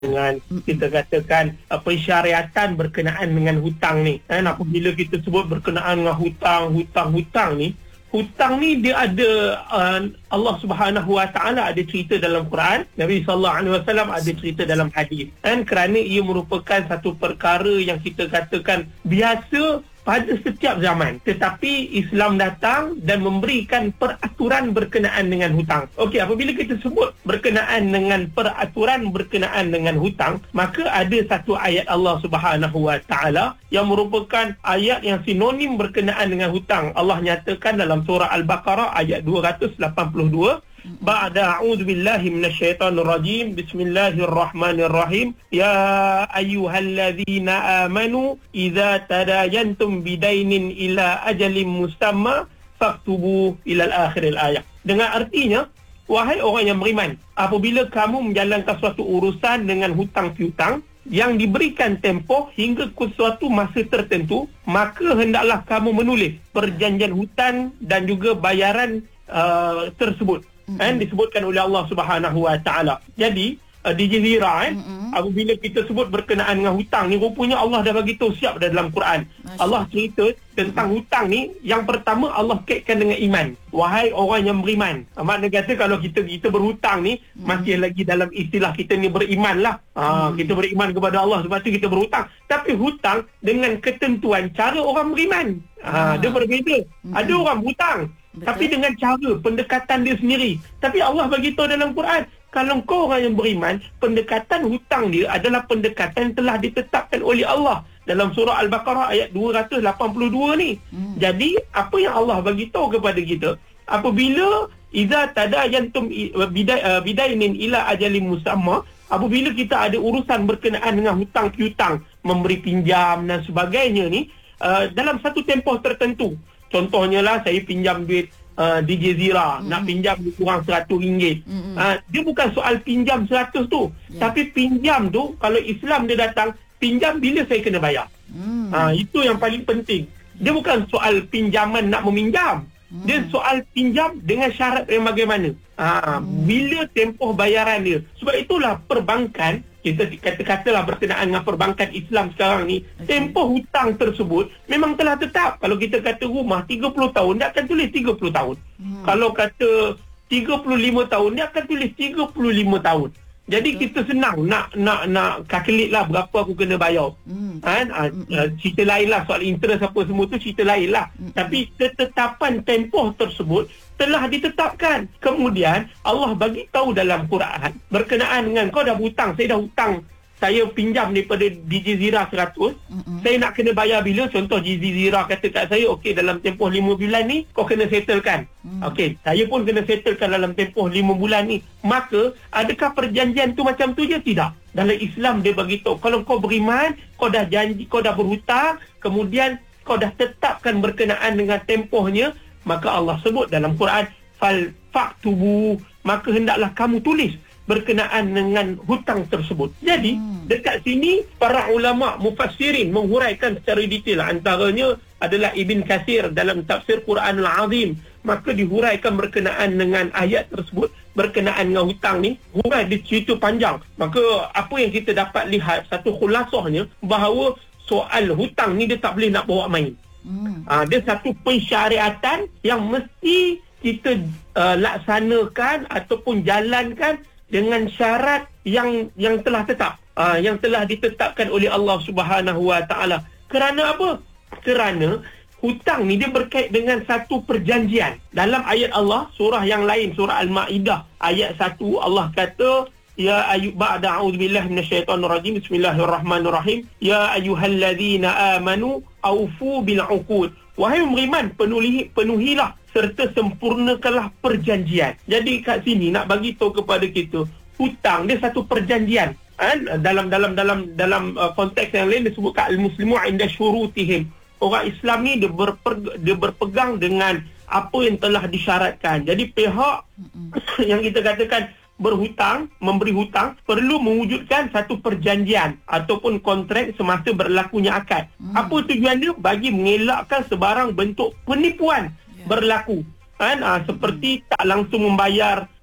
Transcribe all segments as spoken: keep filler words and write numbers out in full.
dengan kita katakan uh, pensyariatan berkenaan dengan hutang ni kan. Apabila kita sebut berkenaan dengan hutang hutang hutang ni, hutang ni dia ada uh, Allah Subhanahu Wa Taala ada cerita dalam Quran, Nabi sallallahu alaihi wasallam ada cerita dalam hadis kan, kerana ia merupakan satu perkara yang kita katakan biasa pada setiap zaman, tetapi Islam datang dan memberikan peraturan berkenaan dengan hutang. Okey, apabila kita sebut berkenaan dengan peraturan berkenaan dengan hutang, maka ada satu ayat Allah Subhanahu Wa Taala yang merupakan ayat yang sinonim berkenaan dengan hutang. Allah nyatakan dalam surah Al-Baqarah ayat dua ratus lapan puluh dua, Ba'da a'udzu billahi minasyaitonir rajim. Bismillahirrahmanirrahim. Ya ayyuhalladzina amanu idza tadayantum bidainin ila ajalin musamma faktubu ila akhiril ayat. Dengan artinya, wahai orang yang beriman, apabila kamu menjalankan suatu urusan dengan hutang piutang yang diberikan tempoh hingga ke suatu masa tertentu, maka hendaklah kamu menulis perjanjian hutang dan juga bayaran uh, tersebut. Kan disebutkan oleh Allah Subhanahu Wa Taala. Jadi uh, di Jazirah eh mm-hmm. apabila kita sebut berkenaan dengan hutang ni, rupanya Allah dah bagi tahu siap dalam Quran. Masya. Allah cerita tentang mm-hmm. hutang ni, yang pertama Allah kaitkan dengan iman. Wahai orang yang beriman. Uh, makna kata kalau kita kita berhutang ni mm-hmm. masih lagi dalam istilah kita ni beriman lah. Uh, mm-hmm. Kita beriman kepada Allah, sebab tu kita berhutang. Tapi hutang dengan ketentuan cara orang beriman. Uh, ah. Dia berbeza. Mm-hmm. Ada orang berhutang, betul, tapi dengan cara pendekatan dia sendiri. Tapi Allah bagi tahu dalam Quran, kalau kau orang yang beriman, pendekatan hutang dia adalah pendekatan yang telah ditetapkan oleh Allah dalam surah Al-Baqarah ayat dua ratus lapan puluh dua ni. Hmm. Jadi apa yang Allah bagi tahu kepada kita, apabila idza tadayantum bidai bidainin ila ajalin musamma, apabila kita ada urusan berkenaan dengan hutang piutang, memberi pinjam dan sebagainya ni, uh, dalam satu tempoh tertentu. Contohnya lah, saya pinjam duit uh, di Jazirah, mm-hmm. nak pinjam kurang seratus ringgit. Mm-hmm. Uh, dia bukan soal pinjam seratus tu, yeah. tapi pinjam tu, kalau Islam dia datang, pinjam bila saya kena bayar. Mm. Uh, itu yang paling penting. Dia bukan soal pinjaman nak meminjam. Mm. Dia soal pinjam dengan syarat yang bagaimana. Uh, mm. Bila tempoh bayaran dia. Sebab itulah perbankan, kita kata-katalah berkenaan dengan perbankan Islam sekarang ni, okay. tempoh hutang tersebut memang telah tetap. Kalau kita kata rumah tiga puluh tahun, dia akan tulis tiga puluh tahun. Hmm. Kalau kata tiga puluh lima tahun, dia akan tulis tiga puluh lima tahun. Jadi okay. kita senang nak nak nak calculate lah berapa aku kena bayar. Hmm. Kan? Hmm. Uh, cerita lain lah, soal interest apa semua tu cerita lain lah. Hmm. Tapi ketetapan tempoh tersebut telah ditetapkan. Kemudian Allah bagi tahu dalam Quran berkenaan dengan kau dah hutang, saya dah hutang, saya pinjam daripada di Jazirah seratus, mm-hmm. saya nak kena bayar bila? Contoh Jazirah kata kat saya, okey dalam tempoh lima bulan ni kau kena settlekan. Mm. Okey, saya pun kena settlekan dalam tempoh lima bulan ni. Maka adakah perjanjian tu macam tu je? Tidak. Dalam Islam dia bagi tahu, kalau kau beriman, kau dah janji, kau dah berhutang, kemudian kau dah tetapkan berkenaan dengan tempohnya, maka Allah sebut dalam Quran, fal faktubu, maka hendaklah kamu tulis berkenaan dengan hutang tersebut. Jadi hmm. dekat sini para ulama mufassirin menghuraikan secara detail. Antaranya adalah Ibn Katsir dalam tafsir Quranul Azim. Maka dihuraikan berkenaan dengan ayat tersebut berkenaan dengan hutang ni. Hurai dia cerita panjang. Maka apa yang kita dapat lihat, satu khulasahnya, bahawa soal hutang ni dia tak boleh nak bawa main. Hmm. Ha, dia satu pensyariatan yang mesti kita uh, laksanakan ataupun jalankan dengan syarat yang yang telah tetap, uh, yang telah ditetapkan oleh Allah Subhanahu Wa Taala. Kerana apa? Kerana hutang ni dia berkait dengan satu perjanjian. Dalam ayat Allah, surah yang lain, surah Al-Maidah ayat satu, Allah kata, ya ayyuh ba'da a'udzu billahi minasyaitonir rajim, bismillahirrahmanirrahim, ya ayyuhalladzina amanu aufu bil 'uqud. Wahai beriman, penuhi penuhilah serta sempurnakanlah perjanjian. Jadi kat sini nak bagi tahu kepada kita, hutang dia satu perjanjian. Kan? Dalam dalam dalam dalam uh, konteks yang lain disebutkan al-muslimu 'inda syurutihim. Orang Islam ni dia, berper, dia berpegang dengan apa yang telah disyaratkan. Jadi pihak yang kita katakan berhutang, memberi hutang, perlu mewujudkan satu perjanjian ataupun kontrak semasa berlakunya akad. Hmm. Apa tujuannya? Bagi mengelakkan sebarang bentuk penipuan yeah. berlaku. Kan? Ha, seperti hmm. tak langsung membayar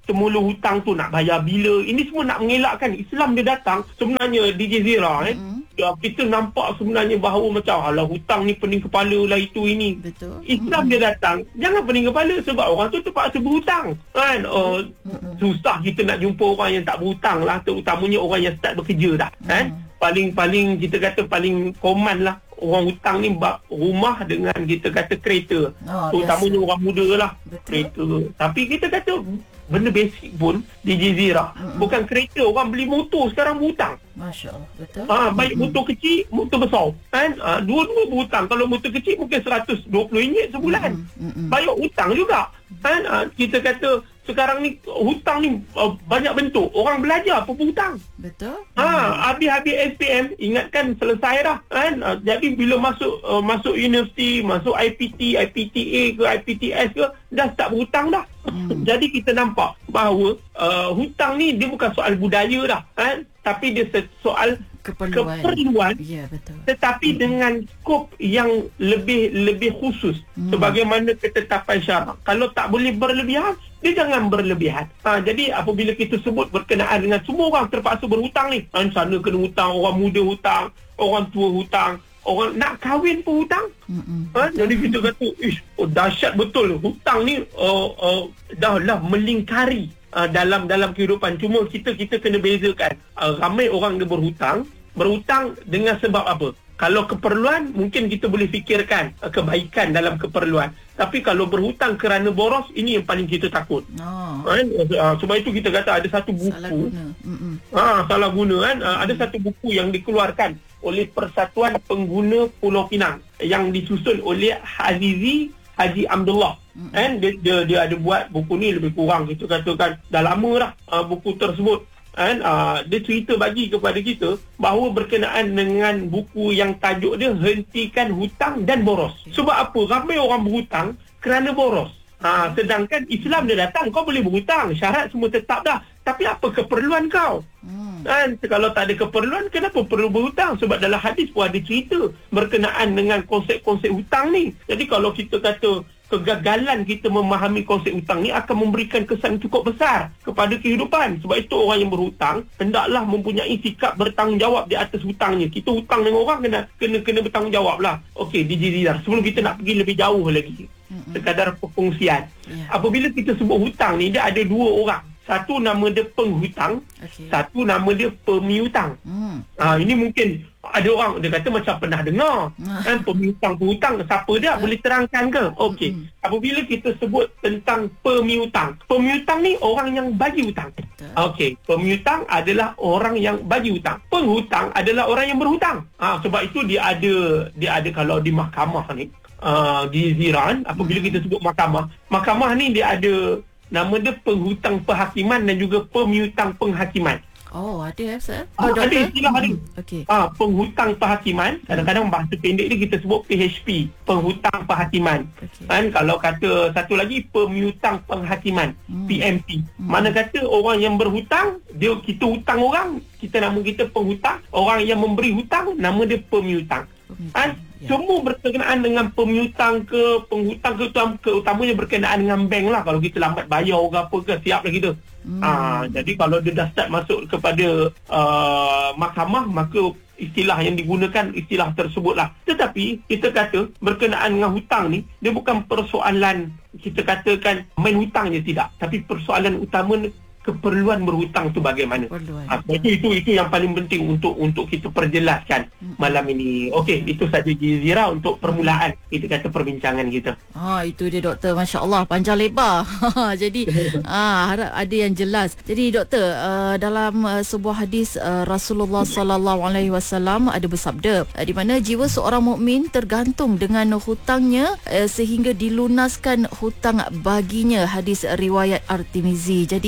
semula hutang tu nak bayar bila. Ini semua nak mengelakkan. Islam dia datang sebenarnya D J Zira, eh, mm-hmm. ya, kita nampak sebenarnya bahawa macam alah hutang ni pening kepala lah itu ini. Betul. Islam mm-hmm. dia datang jangan pening kepala sebab orang tu terpaksa berhutang kan. Uh, mm-hmm. Susah kita nak jumpa orang yang tak berhutang lah, terutamanya orang yang start bekerja dah, mm-hmm. kan. Paling-paling kita kata paling common lah orang hutang ni bab rumah dengan kita kata kereta. Oh, terutamanya orang muda lah. Betul. Kereta. Tapi kita kata benda basic pun D J Zira, mm-hmm. bukan kereta, orang beli motor sekarang berhutang. Masya Allah. Betul. Ah, baik mm-hmm. motor kecil, motor besar kan. Ah, dua-dua berhutang. Kalau motor kecil mungkin seratus dua puluh ringgit sebulan. Mm-hmm. Bayar hutang juga kan. Ah, kita kata sekarang ni hutang ni uh, banyak bentuk. Orang belajar apa hutang. Betul. Ha, habis-habis S P M ingatkan selesai dah kan. Uh, jadi bila masuk uh, masuk universiti, masuk I P T, I P T A ke I P T S ke, dah start berhutang dah. Hmm. Jadi kita nampak bahawa uh, hutang ni dia bukan soal budaya dah kan, tapi dia soal keperluan. keperluan ya, betul. Tetapi hmm. dengan skop yang lebih lebih khusus, hmm. sebagaimana ketetapan syarak. Kalau tak boleh berlebihan, dia jangan berlebihan. Ha, jadi apabila kita sebut berkenaan dengan semua orang terpaksa berhutang ni, ha, sana kena hutang, orang muda hutang, orang tua hutang, orang nak kahwin pun hutang. Ha, jadi kita kata, ish, oh, dahsyat betul. Hutang ni uh, uh, dah lah melingkari uh, dalam dalam kehidupan. Cuma kita kita kena bezakan. Uh, ramai orang dia berhutang, berhutang dengan sebab apa? Kalau keperluan, mungkin kita boleh fikirkan uh, kebaikan dalam keperluan. Tapi kalau berhutang kerana boros, ini yang paling kita takut. Oh. Kan? Uh, sebab itu kita kata ada satu buku. Salah guna. Ha, salah guna kan. Uh, ada satu buku yang dikeluarkan oleh Persatuan Pengguna Pulau Pinang yang disusun oleh Azizi Haji Abdullah. Mm-hmm. Kan? Dia, dia, dia ada buat buku ni lebih kurang kita katakan dah lama dah uh, buku tersebut. Kan, uh, dia cerita bagi kepada kita bahawa berkenaan dengan buku yang tajuk dia Hentikan Hutang dan Boros. Sebab apa? Ramai orang berhutang kerana boros. Ha, sedangkan Islam dia datang, kau boleh berhutang, syarat semua tetap dah. Tapi apa keperluan kau? Hmm. Kan, kalau tak ada keperluan, kenapa perlu berhutang? Sebab dalam hadis pun ada cerita berkenaan dengan konsep-konsep hutang ni. Jadi kalau kita kata kegagalan kita memahami konsep hutang ni akan memberikan kesan cukup besar kepada kehidupan. Sebab itu orang yang berhutang hendaklah mempunyai sikap bertanggungjawab di atas hutangnya. Kita hutang dengan orang kena kena kena bertanggungjawab lah. Okey, D J Zira, sebelum kita nak pergi lebih jauh lagi, mm-hmm. sekadar perkongsian. Yeah. Apabila kita sebut hutang ni, dia ada dua orang. Satu nama dia penghutang, okay. Satu nama dia pemiutang. Hmm. Ha, ini mungkin ada orang dia kata macam pernah dengar. Kan pemiutang penghutang siapa dia? Boleh terangkan ke? Okey. Hmm. Apabila kita sebut tentang pemiutang, pemiutang ni orang yang bagi hutang. Okey, pemiutang adalah orang yang bagi hutang. Penghutang adalah orang yang berhutang. Ha, sebab itu dia ada dia ada kalau di mahkamah ni, uh, di Ziran, apabila hmm. kita sebut mahkamah, mahkamah ni dia ada nama dia penghutang perhakiman dan juga pemiutang penghakiman. Oh, ada ya, Ustaz? Oh, ada istilah ada. Okey. Ah, penghutang perhakiman, kadang-kadang bahasa pendek ni kita sebut P H P, penghutang perhakiman. Okay. Kan kalau kata satu lagi pemiutang penghakiman, hmm. P M P. Hmm. Mana kata orang yang berhutang, dia kita hutang orang, kita nama kita penghutang, orang yang memberi hutang nama dia pemiutang. Kan? Ya. Semua berkenaan dengan pemiutang ke penghutang ke, ke utamanya berkenaan dengan bank lah. Kalau kita lambat bayar ke apa ke, siap lah kita. Hmm. Ha, jadi kalau dia dah start masuk kepada uh, mahkamah, maka istilah yang digunakan istilah tersebut lah. Tetapi kita kata berkenaan dengan hutang ni, dia bukan persoalan kita katakan main hutang je, tidak. Tapi persoalan utama keperluan berhutang tu bagaimana. Ha, itu, itu itu yang paling penting untuk untuk kita perjelaskan hmm. malam ini. Okey, itu saja Zira untuk permulaan kita kata perbincangan kita. Ha, itu dia doktor, masya-Allah, panjang lebar. Jadi ah harap ada yang jelas. Jadi doktor, uh, dalam uh, sebuah hadis uh, Rasulullah sallallahu alaihi wasallam ada bersabda uh, di mana jiwa seorang mukmin tergantung dengan hutangnya uh, sehingga dilunaskan hutang baginya. Hadis riwayat At-Tirmizi. Jadi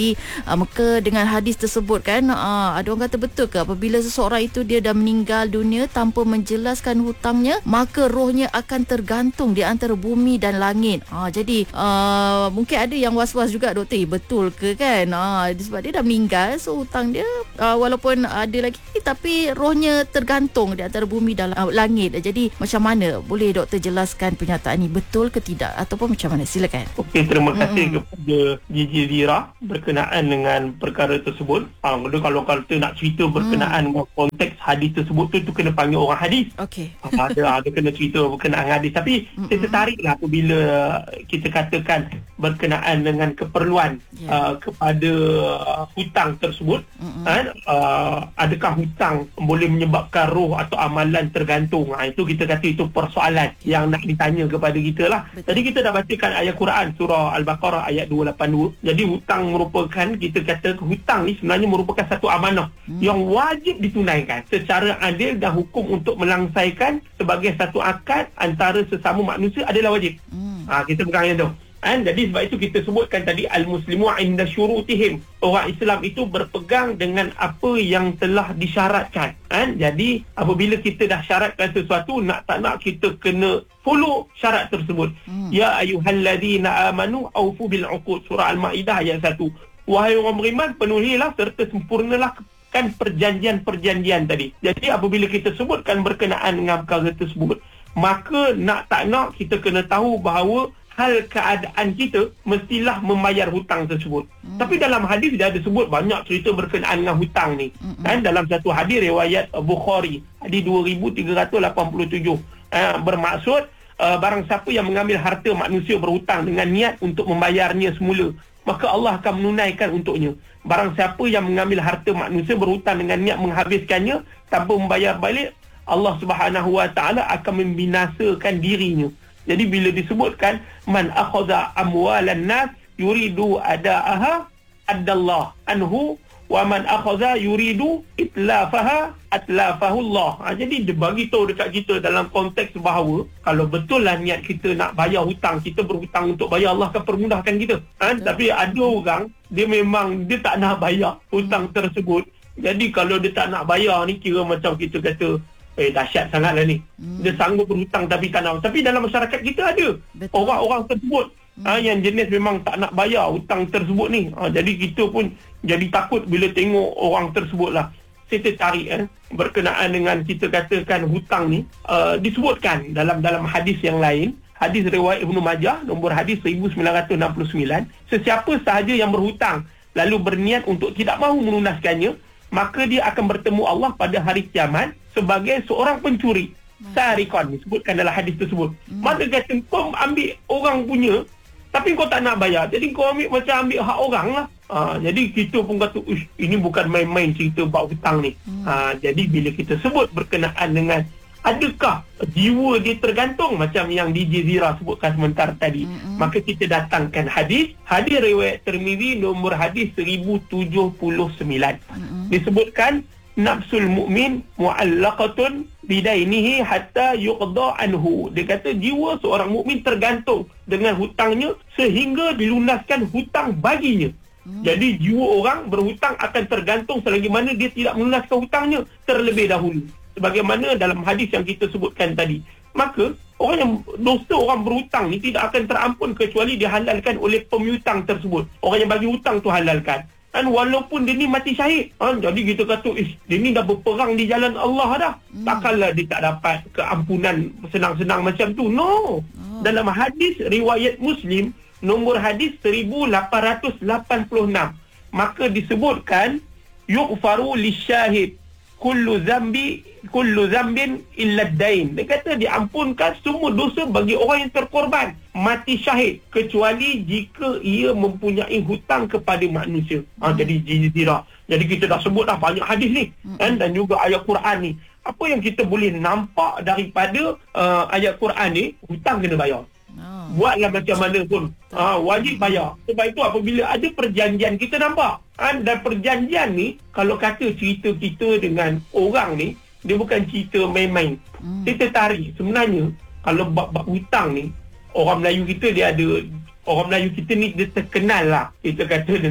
uh, maka dengan hadis tersebut kan, uh, ada orang kata betul ke apabila seseorang itu dia dah meninggal dunia tanpa menjelaskan hutangnya, maka rohnya akan tergantung di antara bumi dan langit. Uh, jadi uh, mungkin ada yang was-was juga, doktor, eh, betul ke kan, uh, sebab dia dah meninggal, so hutang dia uh, walaupun ada lagi tapi rohnya tergantung di antara bumi dan uh, langit. Jadi macam mana, boleh doktor jelaskan pernyataan ini betul ke tidak ataupun macam mana? Silakan. Okey, terima kasih mm-hmm. kepada Gigi Zira berkenaan dengan perkara tersebut. Ha, kalau kalau kita nak cerita berkenaan mm. dengan konteks hadis tersebut tu, tu kena panggil orang hadis. Okey. Ha, ada ada kena cerita berkenaan hadis, tapi mm-hmm. saya tertariklah apabila kita katakan berkenaan dengan keperluan yeah. uh, kepada uh, hutang tersebut. Mm-hmm. Ha, uh, adakah hutang boleh menyebabkan roh atau amalan tergantung? Ha, itu kita kata itu persoalan yang nak ditanya kepada kita lah. Betul. Tadi kita dah bacakan ayat Quran surah Al-Baqarah ayat dua lapan dua. Jadi hutang merupakan, kita kata hutang ni sebenarnya merupakan satu amanah hmm. yang wajib ditunaikan secara adil, dan hukum untuk melangsaikan sebagai satu akad antara sesama manusia adalah wajib. Hmm. Ha, kita pegang yang tu. And, jadi sebab itu kita sebutkan tadi al-muslimu inda syurutihim. Orang Islam itu berpegang dengan apa yang telah disyaratkan. And, jadi apabila kita dah syaratkan sesuatu, nak tak nak kita kena follow syarat tersebut. Hmm. Ya ayyuhalladzina amanu aufu bil uqud, surah Al-Maidah ayat satu. Wahai orang beriman, penuhilah serta sempurnalah kan perjanjian-perjanjian tadi. Jadi apabila kita sebutkan berkenaan dengan perkara tersebut, maka nak tak nak kita kena tahu bahawa hal keadaan kita mestilah membayar hutang tersebut. Hmm. Tapi dalam hadis dia ada sebut banyak cerita berkenaan dengan hutang ni. Hmm. Dan dalam satu hadis riwayat Bukhari, hadis dua ribu tiga ratus lapan puluh tujuh, uh, bermaksud uh, barang siapa yang mengambil harta manusia berhutang dengan niat untuk membayarnya semula, maka Allah akan menunaikan untuknya. Barang siapa yang mengambil harta manusia berhutang dengan niat menghabiskannya tanpa membayar balik, Allah Subhanahu Wa Taala akan membinasakan dirinya. Jadi bila disebutkan man akhadha amwalan nas yuridu adaaha adallah anhu wa man akhadha yuridu itlafaha atlafahu Allah. Ha, jadi dia bagi tahu dekat kita dalam konteks bahawa kalau betul lah niat kita nak bayar hutang, kita berhutang untuk bayar, Allah akan permudahkan kita. Ha, hmm. Tapi ada orang dia memang dia tak nak bayar hutang tersebut. Jadi kalau dia tak nak bayar ni, kira macam kita kata eh dahsyat sangatlah ni. Hmm. Dia sanggup berhutang tapi tak nak. Tapi dalam masyarakat kita ada betul. Orang-orang tersebut hmm. ha, yang jenis memang tak nak bayar hutang tersebut ni. Ha, jadi kita pun jadi takut bila tengok orang tersebut lah. Saya tertarik eh, berkenaan dengan kita katakan hutang ni, uh, disebutkan dalam dalam hadis yang lain. Hadis riwayat Ibnu Majah nombor hadis seribu sembilan ratus enam puluh sembilan. Sesiapa sahaja yang berhutang lalu berniat untuk tidak mahu melunaskannya, maka dia akan bertemu Allah pada hari kiamat sebagai seorang pencuri. Sarikon disebutkan dalam hadis tersebut. Hmm. Maka kata kau ambil orang punya tapi kau tak nak bayar, jadi kau ambil macam ambil hak orang lah. Ha, jadi kita pun kata ini bukan main-main cerita bab hutang ni. Hmm. Ha, jadi bila kita sebut berkenaan dengan adakah jiwa dia tergantung macam yang D J Zira sebutkan sebentar tadi, hmm. maka kita datangkan hadis hadis riwayat Tirmizi nombor hadis seribu tujuh puluh sembilan. Hmm. Disebutkan nafsul mu'min mu'allaqatun bidainihi hatta yuqda anhu. Dia kata jiwa seorang mukmin tergantung dengan hutangnya sehingga dilunaskan hutang baginya. Hmm. Jadi jiwa orang berhutang akan tergantung selagi mana dia tidak melunaskan hutangnya terlebih dahulu. Sebagaimana dalam hadis yang kita sebutkan tadi. Maka orang yang dosa orang berhutang ni tidak akan terampun kecuali dihalalkan oleh pemiutang tersebut. Orang yang bagi hutang tu halalkan. Dan walaupun dia ni mati syahid, ha, jadi kita kata ish, dia ni dah berperang di jalan Allah dah. Hmm. Takkanlah dia tak dapat keampunan senang-senang macam tu. No. Oh. Dalam hadis riwayat Muslim nombor hadis seribu lapan ratus lapan puluh enam, maka disebutkan yughfaru lisyahid kullu zambi kullu zambin illa dain. Dia kata diampunkan semua dosa bagi orang yang terkorban mati syahid kecuali jika ia mempunyai hutang kepada manusia. Hmm. Ha, jadi jizira. Jadi kita dah sebut dah banyak hadis ni, hmm. kan, dan juga ayat Quran ni. Apa yang kita boleh nampak daripada uh, ayat Quran ni, hutang kena bayar. Oh. Buatlah macam mana pun, ha, wajib bayar. Sebab itu apabila ada perjanjian kita nampak, ha, dan perjanjian ni kalau kata cerita kita dengan orang ni, dia bukan cerita main-main. hmm. Kita tarik sebenarnya kalau bab-bab hutang ni, orang Melayu kita dia ada, orang Melayu kita ni dia terkenal lah, kita kata dengan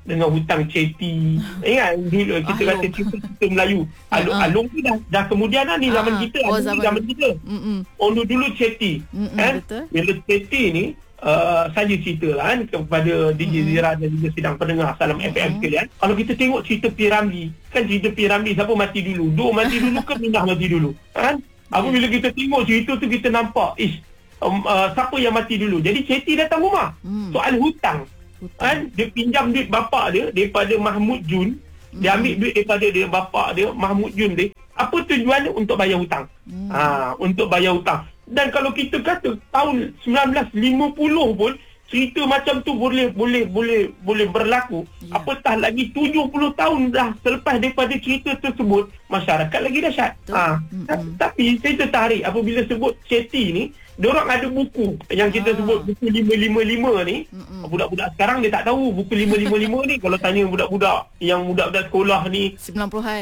dengan hutang ceti. Ingat dulu kita Alung. kata cerita Melayu. Alung, Ha-ha. alung tu dah, dah kemudian lah ni zaman Ha-ha. kita. Oh, Alung zaman ni zaman dulu. kita. Mm-mm. Oh dulu ceti. Mm-mm, Kan? betul. Bila ceti ni uh, saya cerita lah kan kepada D J Zira dan juga sidang pendengar Salam F M sekalian. Kalau kita tengok cerita P. Ramlee, kan cerita P. Ramlee siapa mati dulu? Dua mati dulu ke Minah mati dulu? Kan? Apa bila kita tengok cerita tu kita nampak ish um, uh, siapa yang mati dulu. Jadi ceti datang rumah. Hmm. Soal hutang. Hutang. Kan? Dia pinjam duit bapak dia daripada Mahmud Jun. Dia ambil duit daripada dia bapak dia Mahmud Jun dia. Apa tujuannya? Untuk bayar hutang. Hmm. Ha, untuk bayar hutang. Dan kalau kita kata tahun sembilan belas lima puluh pun cerita macam tu boleh boleh boleh boleh berlaku. Ya. Apatah lagi tujuh puluh tahun dah selepas daripada cerita tersebut, masyarakat lagi dahsyat. Betul. Ha, Mm-mm. tapi saya tertarik apabila sebut ceti ni, diorang ada buku yang kita Ah. sebut buku lima lima lima ni. Mm-mm. Budak-budak sekarang dia tak tahu buku lima lima lima ni. Kalau tanya budak-budak yang budak-budak sekolah ni, sembilan puluhan.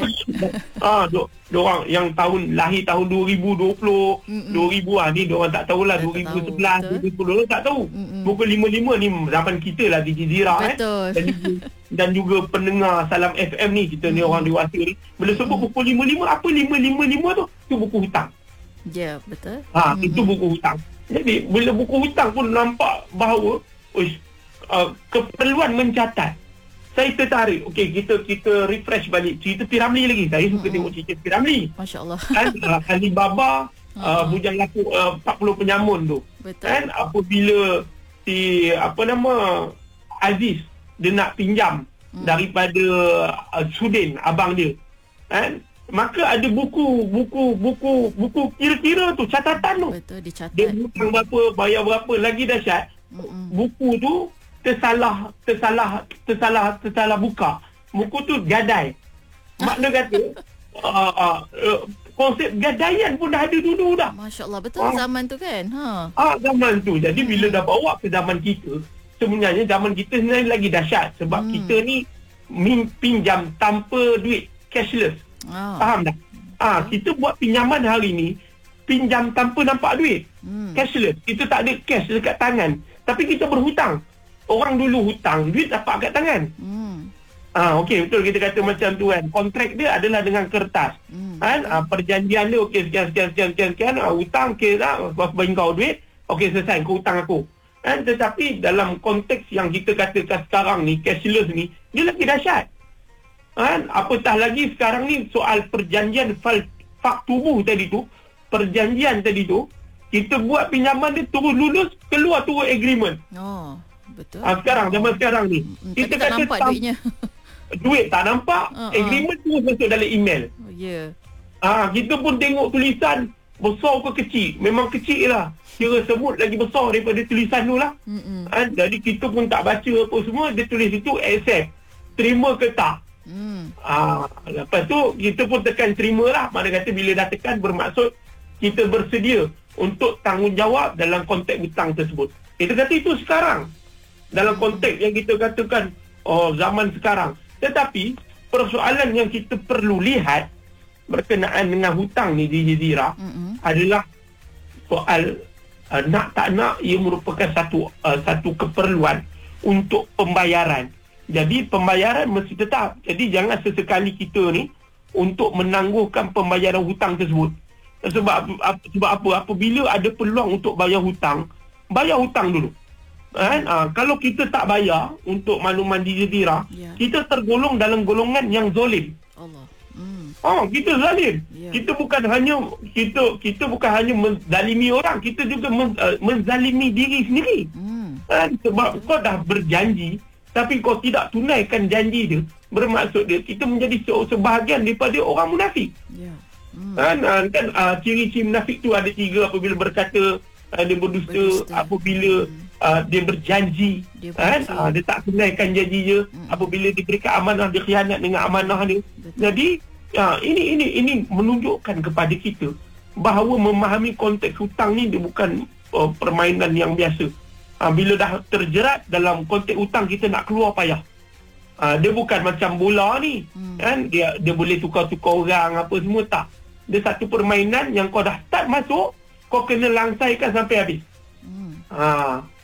ah, do, diorang yang tahun lahir tahun dua ribu dua puluh, Mm-mm. dua ribu ah ni diorang tak tahulah. Tak dua ribu sebelas, tahu, dua betul. ribu sepuluh tak tahu. Mm-mm. Buku lima lima ni zaman kita lah D J Zira eh. Betul. Dan juga, dan juga pendengar Salam F M ni, kita ni orang dewasa ni. Bila sebut buku lima lima, apa lima lima lima tu? Tu buku hutang. Ya, betul. Ha, Mm-mm. itu buku hutang. Jadi bila buku hutang pun nampak bahawa uish, uh, keperluan mencatat. Saya tertarik. Okey, kita kita refresh balik cerita P. Ramlee lagi. Saya suka Mm-mm. tengok cerita P. Ramlee. Masya Allah. Kan uh, Alibaba uh, Ha. bujang laku uh, empat puluh penyamun tu. Betul. Kan apabila si apa nama Aziz dia nak pinjam Hmm. daripada uh, Sudin abang dia. Kan? Maka ada buku buku buku buku kira-kira tu, catatan tu. Betul, dicatat. Dia hutang berapa, bayar berapa. Lagi dahsyat, Mm-mm. buku tu tersalah tersalah tersalah tersalah buka. Buku tu gadai. Makna kata uh, uh, uh, konsep gadaian pun dah ada dulu dah. Masya Allah, betul Ah. zaman tu kan. Ha. Ah, zaman tu. Jadi bila dah bawa ke zaman kita, sebenarnya zaman kita sebenarnya lagi dahsyat. Sebab Hmm. kita ni min- pinjam tanpa duit, cashless. Ah. Faham tak? Ah, kita buat pinjaman hari ni, pinjam tanpa nampak duit. Hmm. Cashless. Kita tak ada cash dekat tangan. Tapi kita berhutang. Orang dulu hutang, duit dapat kat tangan. Hmm. Ah, okey, betul kita kata macam tu kan. Kontrak dia adalah dengan kertas. Hmm. Kan? Ah, perjanjian dia okey sekian sekian sekian sekian sekian, ah, hutang okey dah, aku bagi kau duit, okey selesai kau hutang aku. Kan? Tetapi dalam konteks yang kita katakan sekarang ni, cashless ni, dia lagi dahsyat. Kan? Apatah lagi sekarang ni soal perjanjian fal, fak tubuh tadi tu, perjanjian tadi tu, kita buat pinjaman dia terus lulus, keluar terus agreement. Oh, betul. Ah, sekarang, zaman sekarang ni. Hmm, Kita tapi tak kata nampak tam- duitnya. duit tak nampak, Uh-uh. agreement terus masuk dalam email. Oh, ya. Ah, kita pun tengok tulisan besar ke kecil. Memang kecil lah. Kira semut lagi besar daripada tulisan tu lah. Mm-mm. Ah, jadi kita pun tak baca apa semua. Dia tulis itu accept. Terima ke tak? Hmm. Ah, lepas tu kita pun tekan terima lah. Mana kata bila dah tekan bermaksud kita bersedia untuk tanggungjawab dalam konteks hutang tersebut. Kita kata itu sekarang. Dalam konteks yang kita katakan oh zaman sekarang. Tetapi persoalan yang kita perlu lihat berkenaan dengan hutang ni di Jazira Mm-mm. adalah soal uh, nak tak nak ia merupakan satu uh, satu keperluan untuk pembayaran. Jadi pembayaran mesti tetap. Jadi jangan sesekali kita ni untuk menangguhkan pembayaran hutang tersebut. Sebab ap- sebab apa? Apabila ada peluang untuk bayar hutang, bayar hutang dulu. Kan? Ha, kalau kita tak bayar untuk makluman di Jazira, Ya. kita tergolong dalam golongan yang zolim. Allah. Hmm. Oh, kita zalim. Ya. Kita bukan hanya kita kita bukan hanya menzalimi orang, kita juga men, uh, menzalimi diri sendiri. Hmm. Kan? Sebab kau dah berjanji tapi kau tidak tunaikan janji dia, bermaksud dia kita menjadi se- sebahagian daripada orang munafik. Ya. Hmm. Kan uh, kan uh, ciri-ciri munafik tu ada tiga. Apabila berkata uh, dia berdusta, Berdusta. apabila uh, dia berjanji, Dia kan berjanji. uh, dia tak tunaikan janji dia, Hmm. apabila diberikan amanah dia khianat dengan amanah dia. Betul. Jadi uh, ini ini ini menunjukkan kepada kita bahawa memahami konteks hutang ni dia bukan uh, permainan yang biasa. Uh, bila dah terjerat dalam konteks hutang, kita nak keluar payah. Uh, dia bukan macam bola ni, Hmm. kan dia dia boleh tukar-tukar orang apa semua, tak. Dia satu permainan yang kau dah start masuk, kau kena langsaikan sampai habis. Hmm. Ha,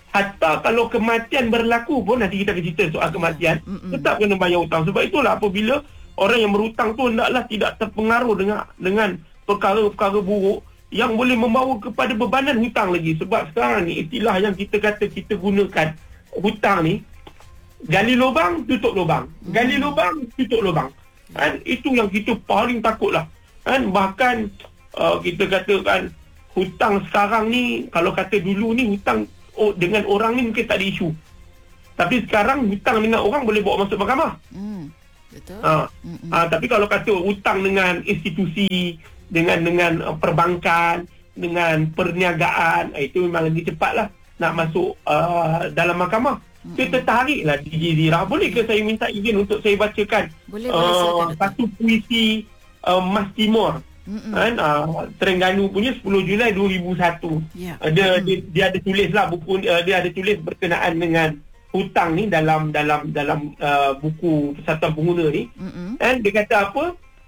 Hatta kalau kematian berlaku pun, nanti kita akan cerita soal kematian, Mm-mm. tetap kena bayar hutang. Sebab itulah apabila orang yang berhutang tu hendaklah tidak terpengaruh dengan dengan perkara-perkara buruk yang boleh membawa kepada bebanan hutang lagi. Sebab sekarang ni istilah yang kita kata kita gunakan hutang ni, gali lubang, tutup lubang. Gali lubang, tutup lubang. Kan? Itu yang kita paling takutlah. Kan? Bahkan uh, kita katakan hutang sekarang ni, kalau kata dulu ni hutang oh, dengan orang ni mungkin tak ada isu. Tapi sekarang hutang dengan orang boleh bawa masuk mahkamah. Hmm. Betul. Ha. Ha, tapi kalau kata hutang dengan institusi, dengan dengan uh, perbankan, dengan perniagaan, eh, itu memang lebih cepatlah nak masuk uh, dalam mahkamah. Mm-hmm. Saya tertariklah D J Zira. Boleh ke saya minta izin untuk saya bacakan Boleh, boleh, uh, silakan, satu puisi uh, Mas Timur, kan, uh, Terengganu punya sepuluh Julai dua ribu satu. Yeah. Uh, dia, Mm-hmm. dia dia ada tulis lah buku, uh, dia ada tulis berkenaan dengan hutang ni dalam dalam dalam uh, buku Persatuan Pengguna ni. Mm-hmm. Dan dia kata apa?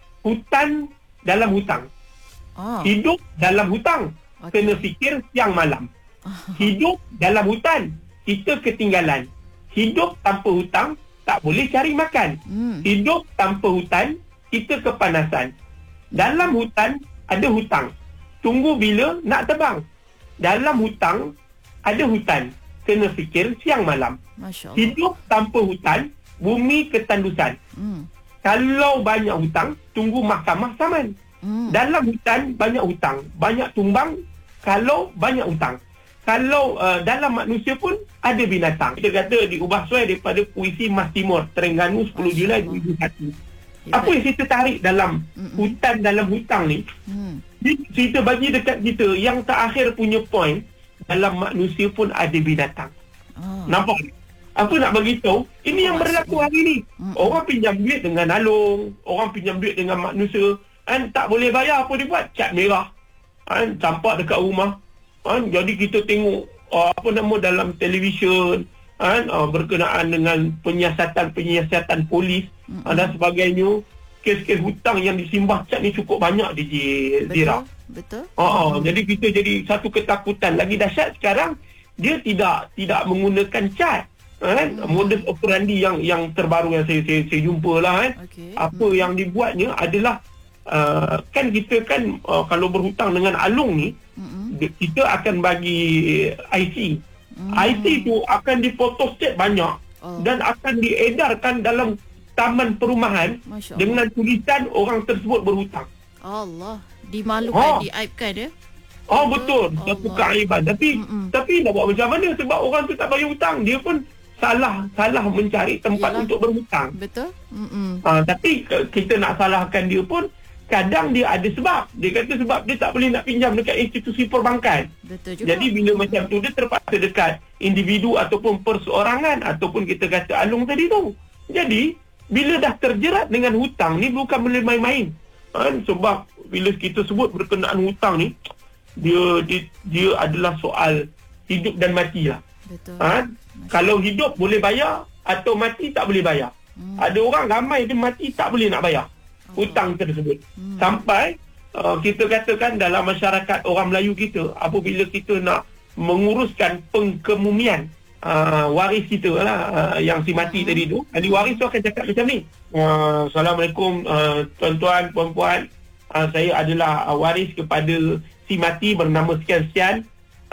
Hutan dalam hutang. Oh. Hidup dalam hutang. Okay. Kena fikir siang malam. Hidup dalam hutan, kita ketinggalan. Hidup tanpa hutang, tak boleh cari makan. Hmm. Hidup tanpa hutan, kita kepanasan. Dalam hutan, ada hutang. Tunggu bila nak terbang. Dalam hutang, ada hutan. Kena fikir siang malam. Masya Allah. Hidup tanpa hutan, bumi ketandusan. Hmm. Kalau banyak hutang, tunggu mahkamah saman. Hmm. Dalam hutan, banyak hutang. Banyak tumbang kalau banyak hutang. Kalau uh, dalam manusia pun ada binatang. Kita kata diubah suai daripada puisi Mas Timur, Terengganu sepuluh Julai dua ribu satu. Apa yang kita tarik dalam Mm-mm. hutan dalam hutang ni? Hmm. Kita bagi dekat kita yang terakhir punya point, dalam manusia pun ada binatang. Oh. Nampak? Apa nak bagi tahu? Ini yang berlaku hari ni. Mm-mm. Orang pinjam duit dengan Along, orang pinjam duit dengan manusia, kan tak boleh bayar, apa dia buat? Cat merah. Kan campak dekat rumah. Kan jadi kita tengok uh, apa nama dalam televisyen, kan uh, berkenaan dengan penyiasatan-penyiasatan polis mm-hmm. uh, dan sebagainya. Kes-kes hutang yang disimbah cat ni cukup banyak di Zira. Betul. Oh, oh. Hmm. Jadi kita jadi satu ketakutan. Lagi dahsyat sekarang, dia tidak tidak menggunakan cat. Kan? Hmm. Modus operandi yang yang terbaru yang saya saya, saya jumpa lah. Kan? Okay. Apa Hmm. yang dibuatnya adalah, uh, kan kita kan uh, kalau berhutang dengan Along ni, Hmm. kita akan bagi I C. Hmm. I C tu akan difotostat banyak Oh. dan akan diedarkan dalam taman perumahan Masya Allah. dengan tulisan orang tersebut berhutang. Allah. Dimalukan, Oh. diaibkan ya. Oh betul, Allah. satu keaiban. Tapi Mm-mm. tapi nak buat macam mana sebab orang tu tak bayar hutang, dia pun salah salah mencari tempat Yalah. untuk berhutang. Betul. Mm-mm. Ha, tapi kita nak salahkan dia pun, kadang dia ada sebab. Dia kata sebab dia tak boleh nak pinjam dekat institusi perbankan. Betul juga. Jadi bila macam tu dia terpaksa dekat individu ataupun perseorangan ataupun kita kata Along tadi tu. Jadi bila dah terjerat dengan hutang ni bukan boleh main-main. Ha, sebab bila kita sebut berkenaan hutang ni, dia dia, dia adalah soal hidup dan mati lah. Betul. Ha? Kalau hidup boleh bayar atau mati tak boleh bayar. Hmm. Ada orang ramai dia mati tak boleh nak bayar hutang tersebut. Hmm. Sampai uh, kita katakan dalam masyarakat orang Melayu kita, apabila kita nak menguruskan pengkemumian uh, waris kita lah, uh, yang si mati hmm. tadi tu, ahli waris tu akan cakap macam ni, uh, Assalamualaikum uh, tuan-tuan, puan-puan, uh, saya adalah uh, waris kepada si mati bernama sekian-sekian.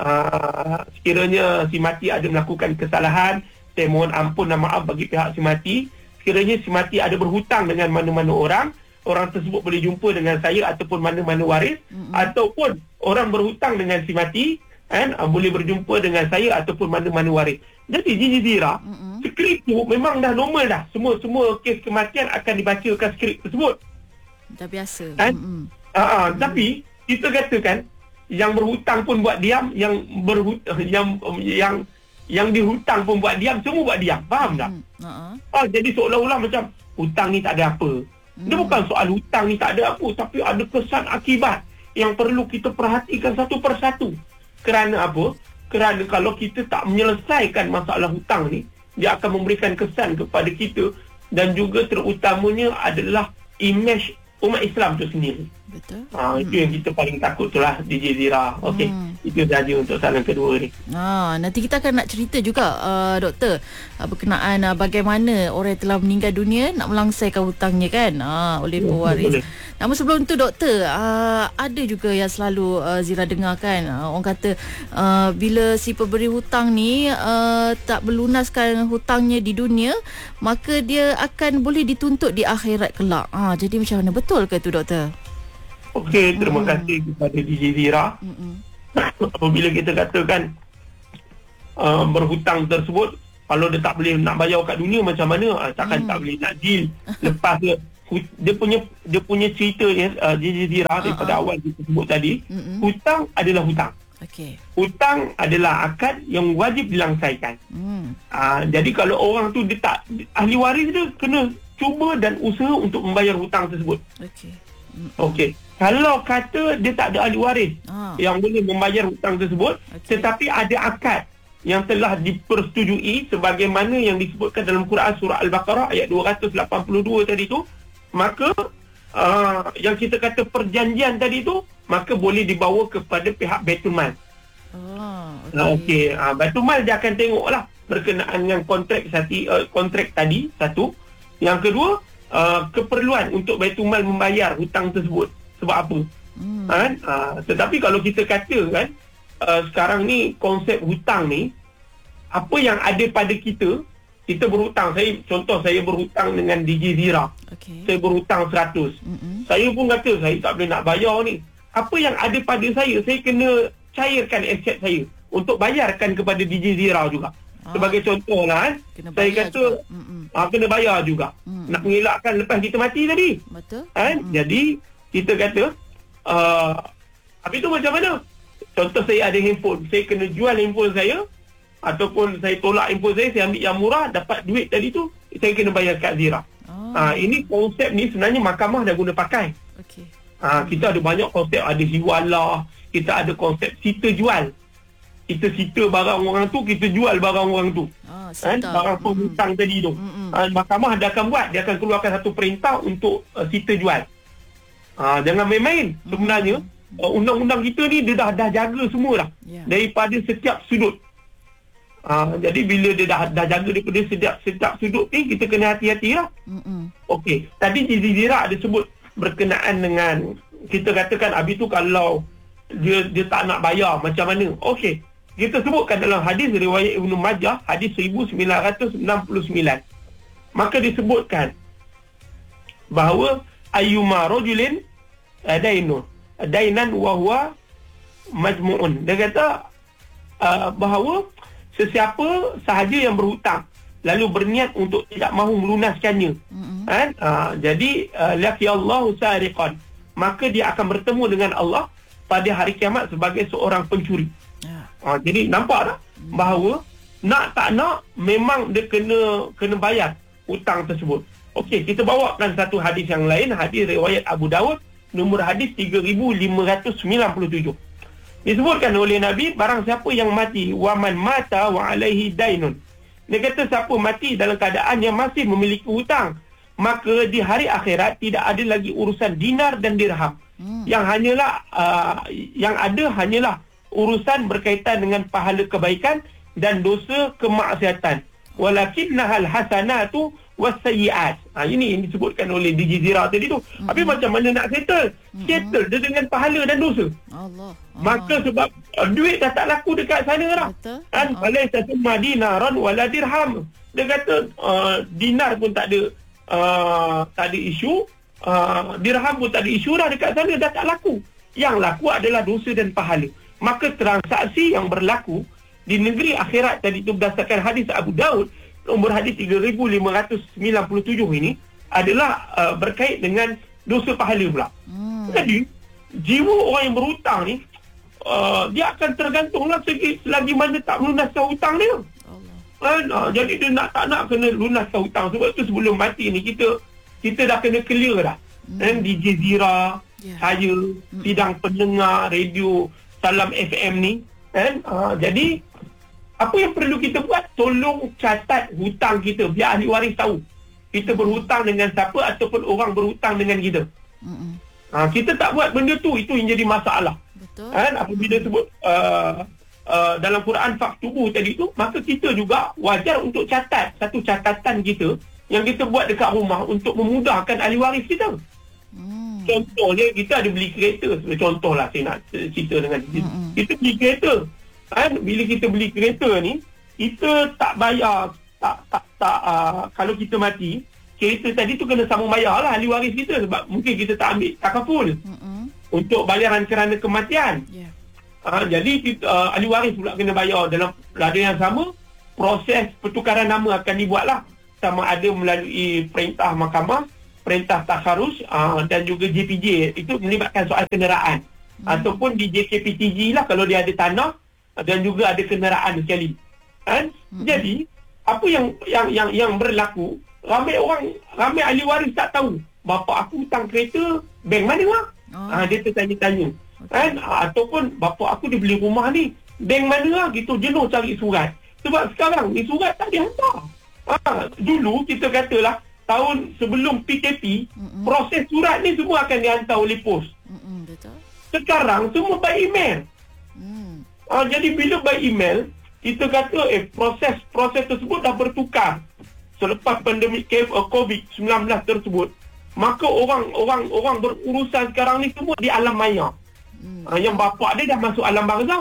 Uh, sekiranya si mati ada melakukan kesalahan, saya mohon ampun dan maaf bagi pihak si mati. Sekiranya si mati ada berhutang dengan mana-mana orang, orang tersebut boleh jumpa dengan saya ataupun mana-mana waris, mm-hmm. ataupun orang berhutang dengan si mati, kan, uh, boleh berjumpa dengan saya ataupun mana-mana waris. Jadi Gigi Zira, mm-hmm. skrip tu memang dah normal dah. Semua semua kes kematian akan dibacakan skrip tersebut. Dah biasa. Kan? Mm-hmm. Uh, uh, mm-hmm. Tapi kita katakan yang berhutang pun buat diam, yang berhutang, yang yang yang dihutang pun buat diam, semua buat diam. Faham tak? Hmm. Uh-huh. Ah, jadi seolah-olah macam hutang ni tak ada apa. Hmm. Dia bukan soal hutang ni tak ada apa, tapi ada kesan akibat yang perlu kita perhatikan satu persatu. Kerana apa? Kerana kalau kita tak menyelesaikan masalah hutang ni, dia akan memberikan kesan kepada kita, dan juga terutamanya adalah imej umat Islam tu sendiri. Betul. Ha, hmm. Itu yang kita paling takut tu lah di Jazirah. Okey, hmm. itu saja untuk soalan kedua ni. Ha, nanti kita akan nak cerita juga uh, doktor uh, berkenaan uh, bagaimana orang yang telah meninggal dunia nak melangsaikan hutangnya kan uh, oleh pewaris. Namun sebelum tu doktor, uh, ada juga yang selalu uh, Zira dengar kan, uh, orang kata uh, bila si pemberi hutang ni uh, tak berlunaskan hutangnya di dunia, maka dia akan boleh dituntut di akhirat kelak. Uh, jadi macam mana, betul ke tu doktor? Okey, terima hmm. kasih kepada D J Zira. Hmm. Apabila kita katakan uh, berhutang tersebut, kalau dia tak boleh nak bayar kat dunia macam mana, uh, takkan hmm. tak boleh nak deal. Lepas dia dia punya dia punya cerita ni uh, D J Zira daripada uh-huh. awal kita sebut tadi, hmm. hutang adalah hutang. Okey. Hutang adalah akad yang wajib dilangsaikan. Hmm. Uh, jadi kalau orang tu dia tak, ahli waris dia kena cuba dan usaha untuk membayar hutang tersebut. Okey. Hmm. Okey. Kalau kata dia tak ada ahli waris ah. yang boleh membayar hutang tersebut, okay. tetapi ada akad yang telah dipersetujui sebagaimana yang disebutkan dalam Quran surah Al-Baqarah ayat dua ratus lapan puluh dua tadi tu, maka uh, yang kita kata perjanjian tadi tu, maka boleh dibawa kepada pihak Baitul Mal. Oh, okey. Okay. Uh, Baitul Mal dia akan tengoklah berkenaan dengan kontrak sati, uh, kontrak tadi satu. Yang kedua, uh, keperluan untuk Baitul Mal membayar hutang tersebut. Sebab apa? Hmm. Kan? Uh, tetapi kalau kita kata kan, uh, sekarang ni konsep hutang ni, apa yang ada pada kita, kita berhutang. Saya contoh saya berhutang dengan D J Zira. Okay. Saya berhutang seratus. Mm-mm. Saya pun kata saya tak boleh nak bayar ni. Apa yang ada pada saya, saya kena cairkan aset saya untuk bayarkan kepada D J Zira juga. Ah. Sebagai contoh lah kan, saya kata uh, kena bayar juga. Mm. Nak mengelakkan lepas kita mati tadi. Betul. Kan? Mm. Jadi kita kata uh, habis tu macam mana? Contoh saya ada handphone, saya kena jual handphone saya, ataupun saya tolak handphone saya, saya ambil yang murah, dapat duit tadi tu, saya kena bayar kat Zira. Oh. Uh, ini konsep ni sebenarnya mahkamah dah guna pakai. Okay. Uh, kita ada banyak konsep, ada hiwalah, kita ada konsep sita jual. Kita sita barang orang tu, kita jual barang orang tu. Oh, kan? Barang penghutang mm. tadi tu. Mm-hmm. Uh, mahkamah dia akan buat, dia akan keluarkan satu perintah untuk uh, sita jual. Uh, jangan main-main. Sebenarnya uh, undang-undang kita ni dia dah dah jaga semua dah. Yeah. Daripada setiap sudut. Uh, jadi bila dia dah dah jaga daripada setiap setiap sudut ni, kita kena hati-hati lah. Okey. Tadi D J Zira ada sebut berkenaan dengan, kita katakan habis tu kalau dia dia tak nak bayar macam mana. Okey. Kita sebutkan dalam hadis riwayat Ibnu Majah, hadis seribu sembilan ratus enam puluh sembilan. Maka disebutkan bahawa ayyuma rajulin dainun dainan wa huwa majmu'un. Dia kata uh, bahawa sesiapa sahaja yang berhutang lalu berniat untuk tidak mahu melunaskannya, mm-hmm. kan? Uh, jadi uh, laqi Allahu sariqan, maka dia akan bertemu dengan Allah pada hari kiamat sebagai seorang pencuri. Yeah. Uh, jadi nampak tak bahawa nak tak nak memang dia kena kena bayar hutang tersebut. Okey, kita bawakan satu hadis yang lain, hadis riwayat Abu Dawud, nombor hadis tiga ribu lima ratus sembilan puluh tujuh. Disebutkan oleh Nabi, barang siapa yang mati wa man mata wa alaihi dainun. Dia kata siapa mati dalam keadaan yang masih memiliki hutang, maka di hari akhirat tidak ada lagi urusan dinar dan dirham. Hmm. Yang hanyalah uh, yang ada hanyalah urusan berkaitan dengan pahala kebaikan dan dosa kemaksiatan. Walakinnahal hasanatu wasayyi'at. Ha, ini yang disebutkan oleh D J Zira tadi tu. Mm-hmm. Tapi macam mana nak settle? Mm-hmm. Settle dia dengan pahala dan dosa. Allah. Maka sebab uh, duit dah tak laku dekat sana dah. Kan? Falaisa summa dinaran wala dirham. Dia kata uh, dinar pun tak ada uh, tak ada isu, uh, dirham pun tak ada isu dah dekat sana, dah tak laku. Yang laku adalah dosa dan pahala. Maka transaksi yang berlaku di negeri akhirat tadi itu berdasarkan hadis Abu Daud nombor hadis tiga ribu lima ratus sembilan puluh tujuh ini adalah uh, berkait dengan dosa pahala pula. Hmm. Jadi jiwa orang yang berhutang ni uh, dia akan tergantunglah selagi, selagi mana tak melunaskan hutang dia. Allah. Kan? Uh, jadi dia nak tak nak kena lunaskan hutang. Sebab tu sebelum mati ni kita kita dah kena clear dah. Hmm. Dan D J Zira, yeah. saya, hmm. sidang pendengar radio Salam F M ni, kan? Uh, jadi apa yang perlu kita buat? Tolong catat hutang kita, biar ahli waris tahu kita berhutang dengan siapa ataupun orang berhutang dengan kita. Mm-mm. Ha, kita tak buat benda tu, itu yang jadi masalah. Betul. Kan apabila sebut uh, uh, dalam Quran faktubu tadi tu, maka kita juga wajar untuk catat satu catatan kita yang kita buat dekat rumah untuk memudahkan ahli waris kita. Hmm. Contohnya kita ada beli kereta. Contohlah saya nak cerita dengan Mm-mm. kita beli kereta. Kan bila kita beli kereta ni, kita tak bayar tak tak tak uh, kalau kita mati, kereta tadi tu kena sambung bayar lah ahli waris kita, sebab mungkin kita tak ambil takaful Mm-mm. untuk bayaran kerana kematian. Yeah. Uh, jadi kita, uh, ahli waris pula kena bayar. Dalam lada yang sama, proses pertukaran nama akan dibuatlah, sama ada melalui perintah mahkamah, perintah takharus uh, dan juga J P J. Itu melibatkan soal kenderaan. Hmm. Ataupun di J K P T G lah kalau dia ada tanah dan juga ada kenderaan sekali. Kan? Hmm. Jadi apa yang yang yang yang berlaku, ramai orang, ramai ahli waris tak tahu bapa aku hutang kereta bank mana lah. Oh. Ha, dia tertanya-tanya. Okay. Kan? Ha, ataupun bapa aku dia beli rumah ni bank mana lah, gitu, jenuh cari surat. Sebab sekarang ni surat tak dihantar. Ha, dulu kita katalah tahun sebelum P K P, Mm-mm. proses surat ni semua akan dihantar oleh pos. Mm-mm, betul. Sekarang semua by email. Mm. Ha, jadi bila by email, kita kata eh proses proses tersebut dah bertukar selepas pandemik covid sembilan belas tersebut. Maka orang orang orang berurusan sekarang ni semua di alam maya. Hmm. Ha, yang bapa dia dah masuk alam barzah.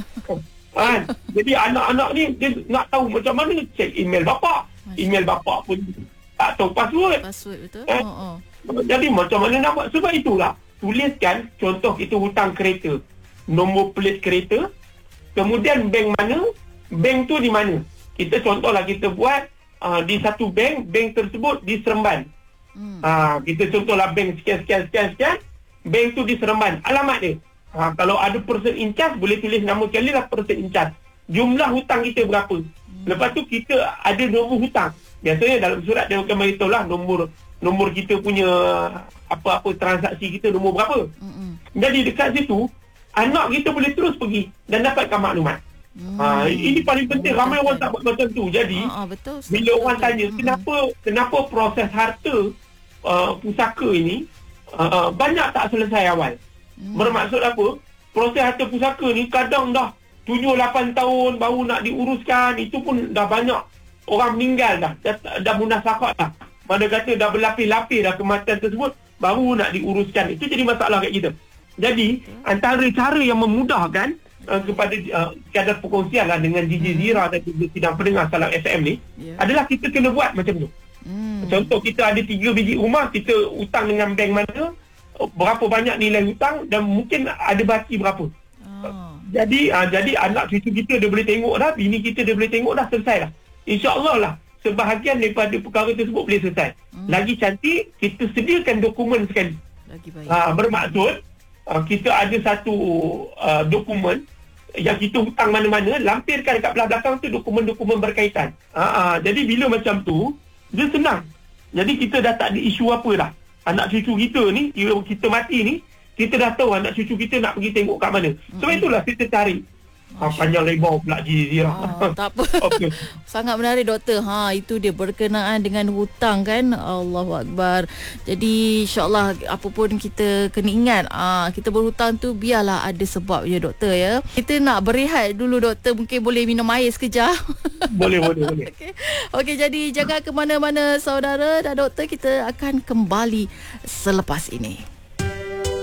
Kan? Jadi anak-anak ni dia nak tahu macam mana cek email bapa. Email bapa pun tak tahu password. Password betul. Eh? Oh, oh. Jadi macam mana nak buat? Sebab itulah tuliskan, contoh kita hutang kereta, nombor plate kereta, kemudian bank mana, bank tu di mana. Kita contohlah kita buat uh, di satu bank, bank tersebut di Seremban. Hmm. Ha, kita contohlah bank sekian sekian sekian sekian, bank tu di Seremban, alamat dia. Ha, kalau ada person in charge, boleh tulis nama sekali lah person in charge. Jumlah hutang kita berapa. Hmm. Lepas tu kita ada nombor hutang. Biasanya dalam surat dia akan beritahu lah nombor nombor kita punya apa-apa transaksi kita nombor berapa. Hmm. Jadi dekat situ anak kita boleh terus pergi dan dapatkan maklumat. Hmm. Ha, ini paling penting. Ramai orang tak buat macam tu. Jadi ha, ha, betul, bila orang betul. tanya kenapa kenapa proses harta uh, pusaka ini uh, banyak tak selesai awal. Hmm. Bermaksud apa? Proses harta pusaka ni kadang dah tujuh lapan tahun baru nak diuruskan. Itu pun dah banyak orang meninggal dah. Dah, dah munasabah dah. Mana kata dah berlapis-lapis dah kematian tersebut, baru nak diuruskan. Itu jadi masalah kat kita. Jadi okay. antara cara yang memudahkan Uh, kepada uh, kadar perkongsian lah dengan D J Zira dan juga sidang pendengar Salam F M ni, yeah. adalah kita kena buat macam tu. Hmm. Contoh kita ada tiga biji rumah, kita hutang dengan bank mana, berapa banyak nilai hutang dan mungkin ada baki berapa. Oh. Jadi uh, jadi anak cucu kita dia boleh tengok dah, bini kita dia boleh tengok dah, selesai lah. InsyaAllah lah sebahagian daripada perkara tersebut boleh selesai. Hmm. Lagi cantik, kita sediakan dokumen sekali. Lagi baik. Uh, bermaksud Uh, kita ada satu uh, dokumen yang kita hutang mana-mana, lampirkan dekat belah belakang tu dokumen-dokumen berkaitan. Uh, uh, jadi bila macam tu, dia senang. Jadi kita dah tak ada isu apa dah. Anak cucu kita ni, kita mati ni, kita dah tahu anak cucu kita nak pergi tengok kat mana. Sebab mm-hmm. itulah kita cari. Ha, panjang lebar pula Zira. Oh, tak apa. Okay. Sangat menarik doktor. Ha, itu dia berkenaan dengan hutang kan. Allahu Akbar. Jadi insya-Allah apa pun kita kena ingat, ha, kita berhutang tu biarlah ada sebab ya doktor ya. Kita nak berehat dulu doktor, mungkin boleh minum air sekejap. Boleh boleh boleh. Okey. Okey, jadi jangan ke mana-mana saudara dan doktor, kita akan kembali selepas ini.